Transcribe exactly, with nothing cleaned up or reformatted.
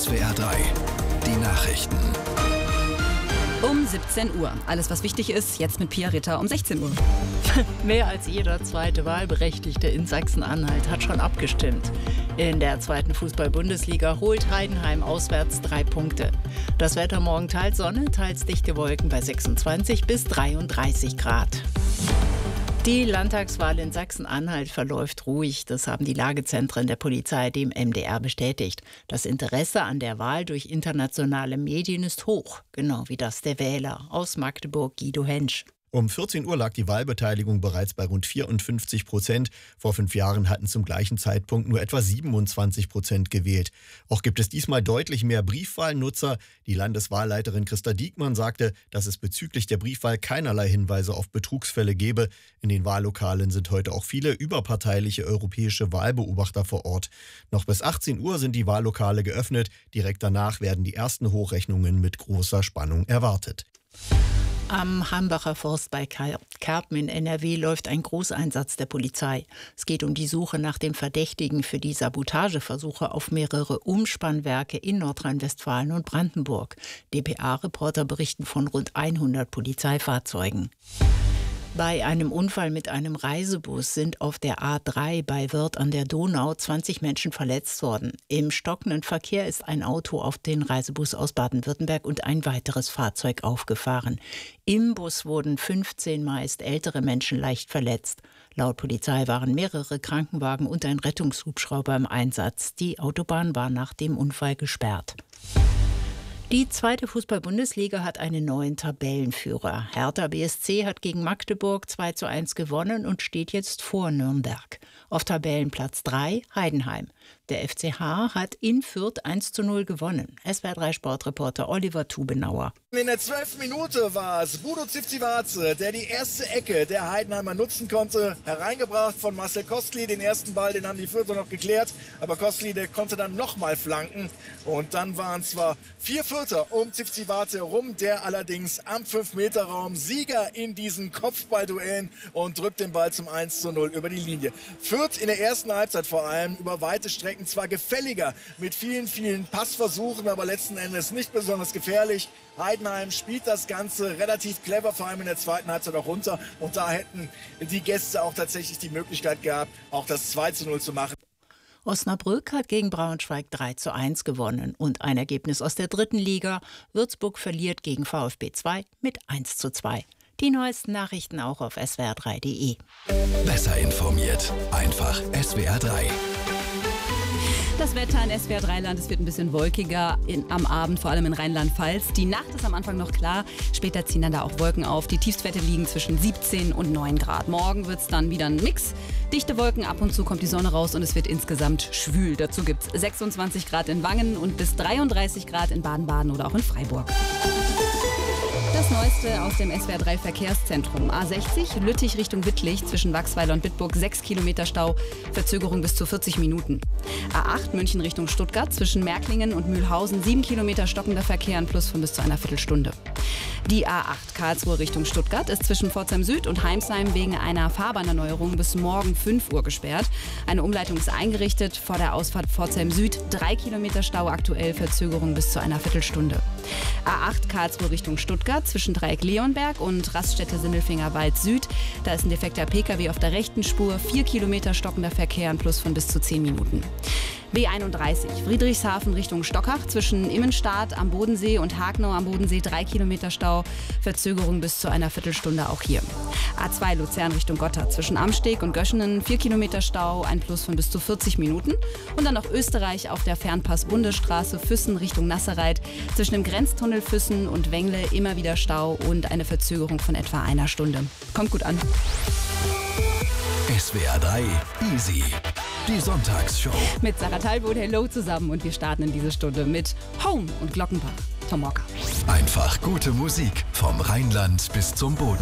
S W R drei, die Nachrichten. Um siebzehn Uhr. Alles, was wichtig ist, jetzt mit Pia Ritter um sechzehn Uhr. Mehr als jeder zweite Wahlberechtigte in Sachsen-Anhalt hat schon abgestimmt. In der zweiten Fußball-Bundesliga holt Heidenheim auswärts drei Punkte. Das Wetter morgen teils Sonne, teils dichte Wolken bei sechsundzwanzig bis dreiunddreißig Grad. Die Landtagswahl in Sachsen-Anhalt verläuft ruhig. Das haben die Lagezentren der Polizei dem M D R bestätigt. Das Interesse an der Wahl durch internationale Medien ist hoch, genau wie das der Wähler. Aus Magdeburg Guido Hensch. Um vierzehn Uhr lag die Wahlbeteiligung bereits bei rund vierundfünfzig Prozent. Vor fünf Jahren hatten zum gleichen Zeitpunkt nur etwa siebenundzwanzig Prozent gewählt. Auch gibt es diesmal deutlich mehr Briefwahlnutzer. Die Landeswahlleiterin Christa Diekmann sagte, dass es bezüglich der Briefwahl keinerlei Hinweise auf Betrugsfälle gebe. In den Wahllokalen sind heute auch viele überparteiliche europäische Wahlbeobachter vor Ort. Noch bis achtzehn Uhr sind die Wahllokale geöffnet. Direkt danach werden die ersten Hochrechnungen mit großer Spannung erwartet. Am Hambacher Forst bei Kerpen in N R W läuft ein Großeinsatz der Polizei. Es geht um die Suche nach dem Verdächtigen für die Sabotageversuche auf mehrere Umspannwerke in Nordrhein-Westfalen und Brandenburg. D P A-Reporter berichten von rund hundert Polizeifahrzeugen. Bei einem Unfall mit einem Reisebus sind auf der A drei bei Wörth an der Donau zwanzig Menschen verletzt worden. Im stockenden Verkehr ist ein Auto auf den Reisebus aus Baden-Württemberg und ein weiteres Fahrzeug aufgefahren. Im Bus wurden fünfzehn meist ältere Menschen leicht verletzt. Laut Polizei waren mehrere Krankenwagen und ein Rettungshubschrauber im Einsatz. Die Autobahn war nach dem Unfall gesperrt. Die zweite Fußball-Bundesliga hat einen neuen Tabellenführer. Hertha B S C hat gegen Magdeburg zwei zu eins gewonnen und steht jetzt vor Nürnberg. Auf Tabellenplatz drei Heidenheim. Der F C H hat in Fürth eins zu null gewonnen. S W R drei Sportreporter Oliver Tubenauer. In der zwölften Minute war es Budo Zivcivace, der die erste Ecke der Heidenheimer nutzen konnte. Hereingebracht von Marcel Kostli. Den ersten Ball, den haben die Fürther noch geklärt. Aber Kostli, der konnte dann nochmal flanken. Und dann waren zwar vier Fürther um Zivcivace herum, der allerdings am fünf Meter Raum Sieger in diesen Kopfballduellen und drückt den Ball zum eins zu null über die Linie. Fürth in der ersten Halbzeit vor allem über weite Strecken zwar gefälliger mit vielen, vielen Passversuchen, aber letzten Endes nicht besonders gefährlich. Heidenheim spielt das Ganze relativ clever, vor allem in der zweiten Halbzeit auch runter. Und da hätten die Gäste auch tatsächlich die Möglichkeit gehabt, auch das zwei zu null zu machen. Osnabrück hat gegen Braunschweig drei zu eins gewonnen. Und ein Ergebnis aus der dritten Liga. Würzburg verliert gegen VfB zwei mit eins zu zwei. Die neuesten Nachrichten auch auf S W R drei punkt de. Besser informiert, einfach S W R drei. Das Wetter in S W R drei Land, es wird ein bisschen wolkiger in, am Abend, vor allem in Rheinland-Pfalz. Die Nacht ist am Anfang noch klar, später ziehen dann da auch Wolken auf. Die Tiefstwerte liegen zwischen siebzehn und neun Grad. Morgen wird es dann wieder ein Mix. Dichte Wolken, ab und zu kommt die Sonne raus und es wird insgesamt schwül. Dazu gibt es sechsundzwanzig Grad in Wangen und bis dreiunddreißig Grad in Baden-Baden oder auch in Freiburg. Das Neueste aus dem S W R drei Verkehrszentrum. A sechzig, Lüttich Richtung Wittlich, zwischen Wachsweiler und Bitburg, sechs Kilometer Stau, Verzögerung bis zu vierzig Minuten. A acht, München Richtung Stuttgart, zwischen Märklingen und Mühlhausen, sieben Kilometer stockender Verkehr, ein Plus von bis zu einer Viertelstunde. Die A acht, Karlsruhe Richtung Stuttgart, ist zwischen Pforzheim Süd und Heimsheim wegen einer Fahrbahnerneuerung bis morgen fünf Uhr gesperrt. Eine Umleitung ist eingerichtet, vor der Ausfahrt Pforzheim Süd, drei Kilometer Stau, aktuell Verzögerung bis zu einer Viertelstunde. A acht, Karlsruhe Richtung Stuttgart, zwischen Dreieck Leonberg und Raststätte Sindelfinger Wald Süd. Da ist ein defekter Pkw auf der rechten Spur, vier Kilometer stockender Verkehr, ein Plus von bis zu zehn Minuten. B einunddreißig, Friedrichshafen Richtung Stockach, zwischen Immenstadt am Bodensee und Hagenau am Bodensee, drei Kilometer Stau, Verzögerung bis zu einer Viertelstunde auch hier. A zwei, Luzern Richtung Gotthard, zwischen Amsteg und Göschenen, vier Kilometer Stau, ein Plus von bis zu vierzig Minuten. Und dann noch Österreich auf der Fernpass-Bundesstraße, Füssen Richtung Nasserreit, zwischen dem Grenztunnel Füssen und Wengle immer wieder Stau und eine Verzögerung von etwa einer Stunde. Kommt gut an. S W R drei Easy. Die Sonntagsshow. Mit Sarah Talbot, Hello zusammen und wir starten in diese Stunde mit Home und Glockenbach. Tom Walker. Einfach gute Musik vom Rheinland bis zum Boden.